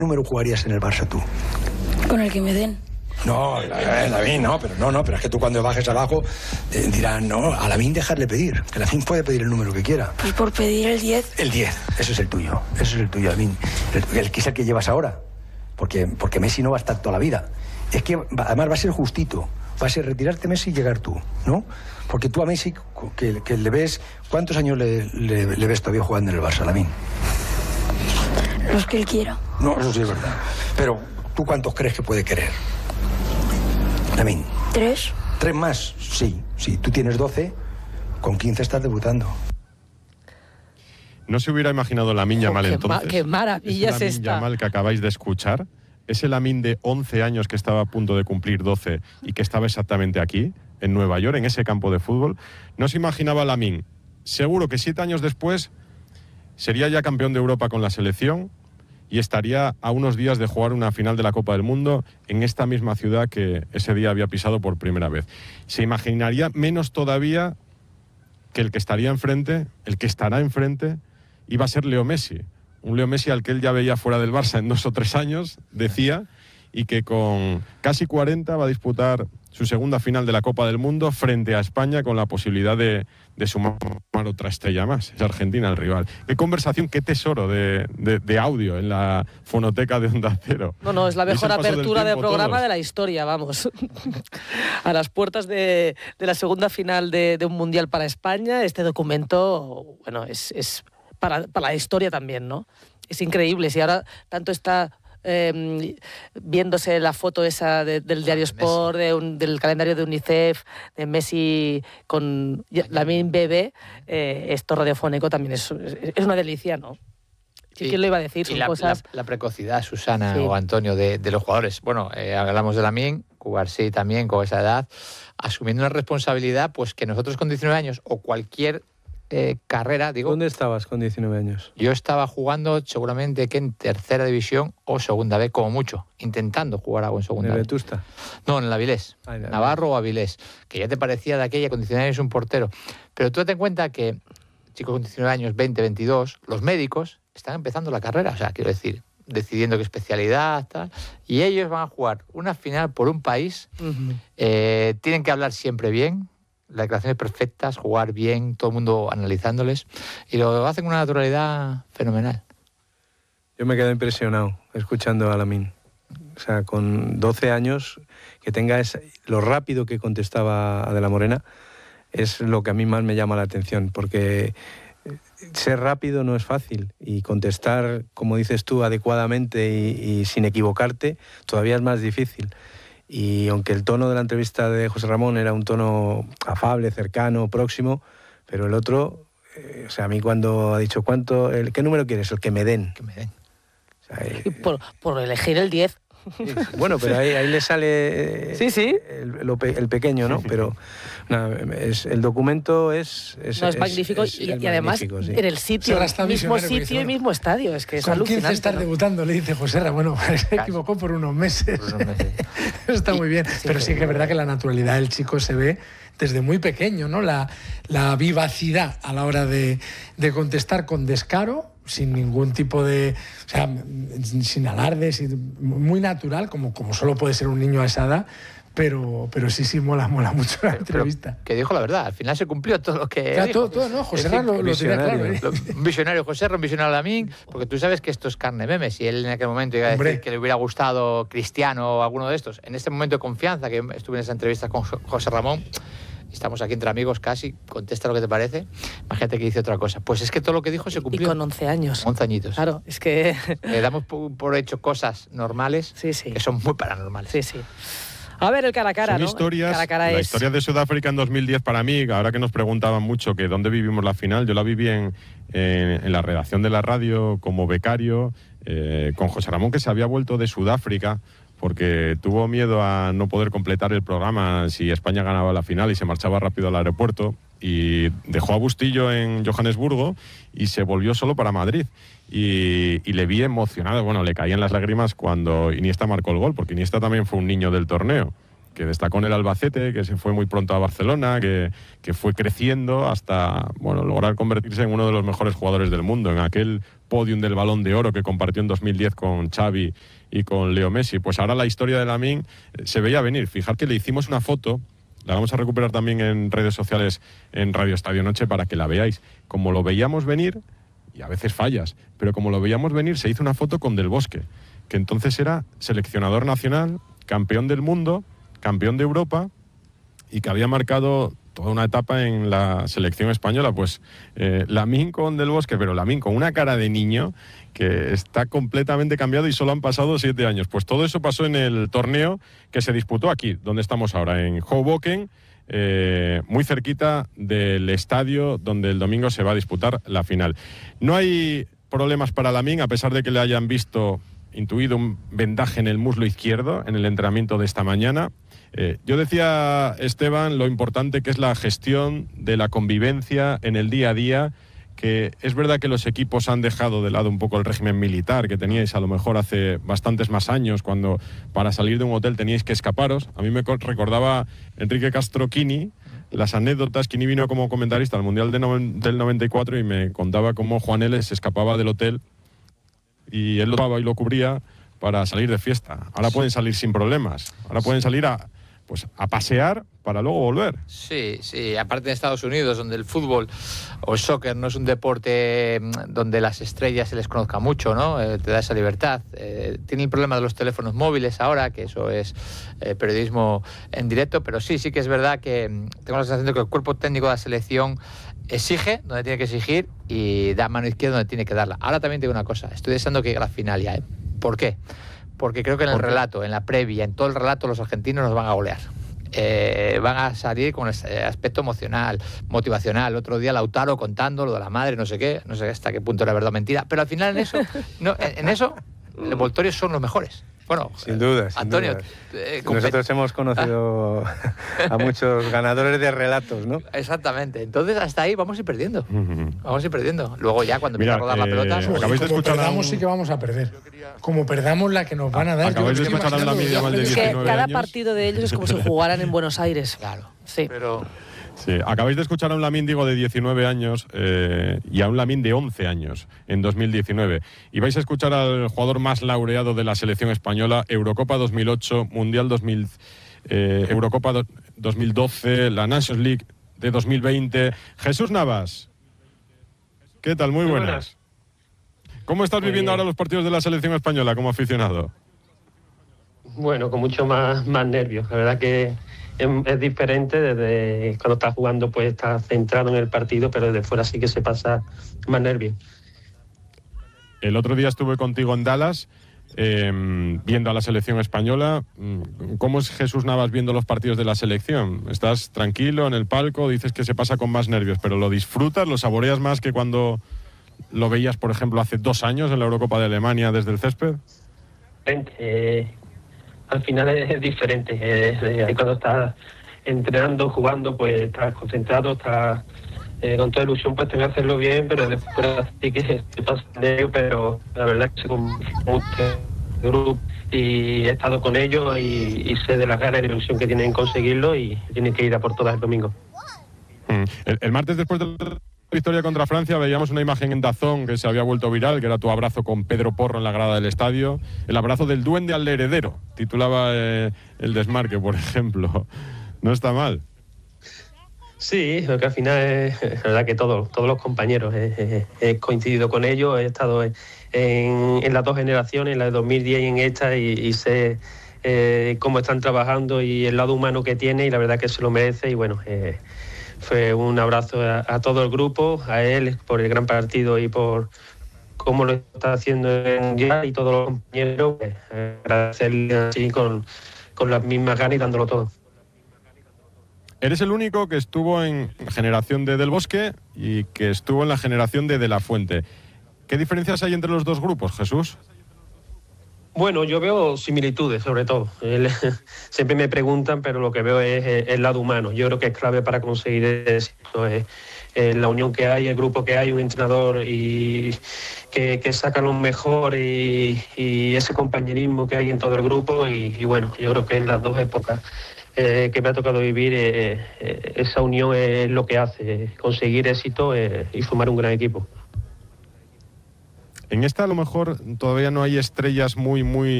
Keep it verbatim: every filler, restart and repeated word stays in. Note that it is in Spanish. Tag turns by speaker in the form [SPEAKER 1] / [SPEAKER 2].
[SPEAKER 1] número jugarías en el Barça tú?
[SPEAKER 2] Con el que me den.
[SPEAKER 1] No, Lamine, no, pero no, no, pero es que tú cuando bajes abajo eh, dirán, no, a Lamine dejarle pedir, que Lamine puede pedir el número que quiera.
[SPEAKER 2] Pues por pedir el diez.
[SPEAKER 1] El diez, eso es el tuyo, eso es el tuyo, Lamine. El, el que es el que llevas ahora, porque, porque Messi no va a estar toda la vida. Es que va, además va a ser justito, va a ser retirarte Messi y llegar tú, ¿no? Porque tú a Messi, que, que le ves, ¿cuántos años le, le, le ves todavía jugando en el Barça, Lamine?
[SPEAKER 2] Los que él quiera.
[SPEAKER 1] No, eso sí es verdad. Pero, ¿tú cuántos crees que puede querer? Lamine.
[SPEAKER 2] ¿Tres?
[SPEAKER 1] ¿Tres más? Sí, sí. Tú tienes doce, con quince estás debutando.
[SPEAKER 3] No se hubiera imaginado Lamine Yamal
[SPEAKER 4] oh, qué
[SPEAKER 3] entonces.
[SPEAKER 4] Ma ¡Qué maravilla es
[SPEAKER 3] esta! Lamine Yamal que acabáis de escuchar, ese Lamine de once años que estaba a punto de cumplir doce y que estaba exactamente aquí, en Nueva York, en ese campo de fútbol, no se imaginaba Lamine. Seguro que siete años después sería ya campeón de Europa con la selección y estaría a unos días de jugar una final de la Copa del Mundo en esta misma ciudad que ese día había pisado por primera vez. Se imaginaría menos todavía que el que estaría enfrente, el que estará enfrente, iba a ser Leo Messi. Un Leo Messi al que él ya veía fuera del Barça en dos o tres años, decía, y que con casi cuarenta va a disputar su segunda final de la Copa del Mundo frente a España con la posibilidad de, de sumar otra estrella más. Es Argentina el rival. Qué conversación, qué tesoro de, de, de audio en la fonoteca de Onda Cero.
[SPEAKER 4] No, no, es la mejor apertura de programa todos. de la historia, vamos. A las puertas de, de la segunda final de, de un Mundial para España, este documento, bueno, es, es para, para la historia también, ¿no? Es increíble. Si ahora tanto está... Eh, viéndose la foto esa de, del diario Sport, de un, del calendario de UNICEF, de Messi con Lamine bebé, eh, esto radiofónico también es, es una delicia, ¿no? Sí, ¿quién lo iba a decir? Son
[SPEAKER 5] la,
[SPEAKER 4] cosas...
[SPEAKER 5] la, la precocidad, Susana,
[SPEAKER 4] sí.
[SPEAKER 5] o Antonio, de, de los jugadores. Bueno, eh, hablamos de Lamine, Cubarsí también con esa edad, asumiendo una responsabilidad pues que nosotros con diecinueve años o cualquier Eh, carrera, digo.
[SPEAKER 6] ¿Dónde estabas con diecinueve años?
[SPEAKER 5] Yo estaba jugando seguramente que en tercera división o segunda B, como mucho, intentando jugar algo en segunda
[SPEAKER 6] ¿En
[SPEAKER 5] B.
[SPEAKER 6] Vetusta?
[SPEAKER 5] No, en el Avilés,
[SPEAKER 6] Ay,
[SPEAKER 5] Navarro o Avilés, que ya te parecía de aquella, con diecinueve años un portero. Pero tú ten en cuenta que chicos con diecinueve años, veinte, veintidós, los médicos están empezando la carrera, o sea, quiero decir, decidiendo qué especialidad, tal, y ellos van a jugar una final por un país, uh-huh. eh, tienen que hablar siempre bien, las declaraciones perfectas, jugar bien, todo el mundo analizándoles, y lo hacen con una naturalidad fenomenal.
[SPEAKER 6] Yo me quedo impresionado escuchando a Lamine. O sea, con doce años, que tenga ese, lo rápido que contestaba a De la Morena, es lo que a mí más me llama la atención, porque ser rápido no es fácil, y contestar, como dices tú, adecuadamente y, y sin equivocarte, todavía es más difícil. Y aunque el tono de la entrevista de José Ramón era un tono afable, cercano, próximo, pero el otro, eh, o sea, a mí cuando ha dicho, ¿cuánto, el, ¿qué número quieres? El que me den.
[SPEAKER 5] Que me den.
[SPEAKER 6] O sea, eh,
[SPEAKER 4] por, por elegir el diez.
[SPEAKER 6] Sí, bueno, pero ahí, ahí le sale eh,
[SPEAKER 4] sí, sí.
[SPEAKER 6] El, lo, el pequeño, ¿no? Pero nada, es, el documento es... es
[SPEAKER 4] no, es,
[SPEAKER 6] es
[SPEAKER 4] magnífico
[SPEAKER 6] es,
[SPEAKER 4] y,
[SPEAKER 6] es
[SPEAKER 4] y además
[SPEAKER 6] sí.
[SPEAKER 4] en el sitio, mismo sitio y mismo estadio. Es que es
[SPEAKER 7] con
[SPEAKER 4] alucinante,
[SPEAKER 7] quince estar
[SPEAKER 4] ¿no?
[SPEAKER 7] debutando, le dice José Ramón, bueno, se equivocó por unos meses. Por unos meses. Está y, muy bien, sí, pero sí que es verdad que la naturalidad del chico se ve desde muy pequeño, ¿no? La, la vivacidad a la hora de, de contestar con descaro, sin ningún tipo de... O sea, sin alardes, muy natural, como, como solo puede ser un niño a esa edad, pero, pero sí, sí, mola, mola mucho la entrevista.
[SPEAKER 5] Pero que dijo la verdad, al final se cumplió todo lo que
[SPEAKER 7] ya,
[SPEAKER 5] dijo.
[SPEAKER 7] Todo, todo, ¿no? José Ramón lo, lo tenía claro. ¿eh?
[SPEAKER 5] Un visionario José Ramón, un visionario Lamine, porque tú sabes que esto es carne meme. Si él en aquel momento iba a Hombre. decir que le hubiera gustado Cristiano o alguno de estos, en este momento de confianza, que estuve en esa entrevista con José Ramón, estamos aquí entre amigos casi, contesta lo que te parece, imagínate que dice otra cosa. Pues es que todo lo que dijo se cumplió.
[SPEAKER 4] Y con once años.
[SPEAKER 5] once añitos.
[SPEAKER 4] Claro, es que...
[SPEAKER 5] Le damos por, por hecho cosas normales
[SPEAKER 4] sí, sí.
[SPEAKER 5] que son muy paranormales.
[SPEAKER 4] Sí, sí. A ver, el cara a cara,
[SPEAKER 3] Son
[SPEAKER 4] ¿no?
[SPEAKER 3] historias,
[SPEAKER 4] cara a cara
[SPEAKER 3] la
[SPEAKER 4] es...
[SPEAKER 3] historia de Sudáfrica en dos mil diez para mí, ahora que nos preguntaban mucho que dónde vivimos la final, yo la viví en, en, en la redacción de la radio como becario, eh, con José Ramón, que se había vuelto de Sudáfrica, porque tuvo miedo a no poder completar el programa si España ganaba la final y se marchaba rápido al aeropuerto y dejó a Bustillo en Johannesburgo y se volvió solo para Madrid y, y le vi emocionado, bueno, le caían las lágrimas cuando Iniesta marcó el gol, porque Iniesta también fue un niño del torneo que destacó en el Albacete, que se fue muy pronto a Barcelona, que, que fue creciendo hasta bueno, lograr convertirse en uno de los mejores jugadores del mundo, en aquel podium del Balón de Oro que compartió en dos mil diez con Xavi y con Leo Messi. Pues ahora la historia de Lamine eh, se veía venir. Fijar que le hicimos una foto, la vamos a recuperar también en redes sociales en Radio Estadio Noche para que la veáis. Como lo veíamos venir, y a veces fallas, pero como lo veíamos venir, se hizo una foto con Del Bosque, que entonces era seleccionador nacional, campeón del mundo, campeón de Europa, y que había marcado toda una etapa en la selección española. Pues eh, Lamine con Del Bosque, pero Lamine con una cara de niño que está completamente cambiado y solo han pasado siete años. Pues todo eso pasó en el torneo que se disputó aquí, donde estamos ahora, en Hoboken, eh, muy cerquita del estadio donde el domingo se va a disputar la final. No hay problemas para Lamine, a pesar de que le hayan visto, intuido un vendaje en el muslo izquierdo en el entrenamiento de esta mañana. Eh, yo decía, Esteban, lo importante que es la gestión de la convivencia en el día a día, que es verdad que los equipos han dejado de lado un poco el régimen militar que teníais a lo mejor hace bastantes más años, cuando para salir de un hotel teníais que escaparos. A mí me recordaba Enrique Castro Quini las anécdotas. Quini vino como comentarista al Mundial de no, del noventa y cuatro y me contaba cómo Juan L. se escapaba del hotel y él lo tomaba y lo cubría para salir de fiesta. Ahora pueden salir sin problemas. Ahora pueden salir a, pues, a pasear para luego volver.
[SPEAKER 5] Sí, sí. Aparte de Estados Unidos, donde el fútbol o el soccer no es un deporte donde las estrellas se les conozca mucho, ¿no? Eh, te da esa libertad. Eh, tiene el problema de los teléfonos móviles ahora, que eso es eh, periodismo en directo, pero sí, sí que es verdad que tengo la sensación de que el cuerpo técnico de la selección exige donde tiene que exigir y da mano izquierda donde tiene que darla. Ahora también te digo una cosa, estoy deseando que llegue la final ya, ¿eh? ¿Por qué? Porque creo que en el relato, en la previa, en todo el relato, los argentinos nos van a golear. Eh, van a salir con ese aspecto emocional, motivacional. Otro día Lautaro contando lo de la madre, no sé qué, no sé hasta qué punto era verdad o mentira, pero al final en eso, no, en, en eso, los envoltorios son los mejores. Bueno,
[SPEAKER 6] sin duda, sin
[SPEAKER 5] Antonio,
[SPEAKER 6] duda.
[SPEAKER 5] Eh,
[SPEAKER 6] nosotros hemos conocido ah. a muchos ganadores de relatos, ¿no?
[SPEAKER 5] Exactamente. Entonces hasta ahí vamos a ir perdiendo. Vamos a ir perdiendo. Luego ya cuando empieza a rodar
[SPEAKER 3] eh,
[SPEAKER 5] la pelota,
[SPEAKER 7] acabáis de como perdamos un... sí que vamos a perder. Como perdamos la que nos van a dar.
[SPEAKER 3] Acabáis de escuchar a la media mal de diecinueve años.
[SPEAKER 4] Cada partido de ellos es como si jugaran en Buenos Aires.
[SPEAKER 5] Claro.
[SPEAKER 4] Sí.
[SPEAKER 5] Pero
[SPEAKER 3] Sí, acabáis de escuchar a un Lamine, digo, de diecinueve años eh, y a un Lamine de once años en dos mil diecinueve. Y vais a escuchar al jugador más laureado de la selección española, Eurocopa dos mil ocho, Mundial dos mil, eh, Eurocopa do, dos mil doce, la Nations League de dos mil veinte. Jesús Navas, ¿qué tal? Muy buenas. buenas. ¿Cómo estás viviendo ahora los partidos de la selección española como aficionado?
[SPEAKER 8] Bueno, con mucho más, más nervios. La verdad que es, es diferente. Desde cuando estás jugando, pues estás centrado en el partido, pero desde fuera sí que se pasa más nervios.
[SPEAKER 3] El otro día estuve contigo en Dallas, eh, viendo a la selección española. ¿Cómo es Jesús Navas viendo los partidos de la selección? ¿Estás tranquilo en el palco? Dices que se pasa con más nervios, pero ¿lo disfrutas? ¿Lo saboreas más que cuando lo veías, por ejemplo, hace dos años en la Eurocopa de Alemania desde el césped?
[SPEAKER 8] Eh, al final es diferente. Eh, cuando estás entrenando, jugando, pues estás concentrado, estás eh, con toda ilusión, pues tengo que hacerlo bien, pero después sí que te pasa nervio, pero la verdad es que con mucho grupo y he estado con ellos y, y sé de las ganas y la ilusión que tienen en conseguirlo y tienen que ir a por todas el domingo.
[SPEAKER 3] Mm. El, el martes, después de la victoria contra Francia, veíamos una imagen en DAZN que se había vuelto viral, que era tu abrazo con Pedro Porro en la grada del estadio. El abrazo del duende al heredero, titulaba eh, el Desmarque, por ejemplo. No está mal.
[SPEAKER 8] Sí, lo que al final es, es verdad que todos, todos los compañeros, he, he, he coincidido con ellos, he estado en, en las dos generaciones, en la de dos mil diez y en esta, y, y sé eh, cómo están trabajando y el lado humano que tiene, y la verdad que se lo merece. Y bueno, eh, fue un abrazo a, a todo el grupo, a él por el gran partido y por cómo lo está haciendo en día, y todos los compañeros, pues, agradecerle así con, con las mismas ganas y dándolo todo.
[SPEAKER 3] Eres el único que estuvo en generación de Del Bosque y que estuvo en la generación de De La Fuente. ¿Qué diferencias hay entre los dos grupos, Jesús?
[SPEAKER 8] Bueno, yo veo similitudes, sobre todo. El, siempre me preguntan, pero lo que veo es el lado humano. Yo creo que es clave para conseguir éxito. Es, es la unión que hay, el grupo que hay, un entrenador y que, que saca lo mejor y, y ese compañerismo que hay en todo el grupo. Y, y bueno, yo creo que en las dos épocas eh, que me ha tocado vivir, eh, eh, esa unión es lo que hace conseguir éxito eh, y formar un gran equipo.
[SPEAKER 3] En esta a lo mejor todavía no hay estrellas muy, muy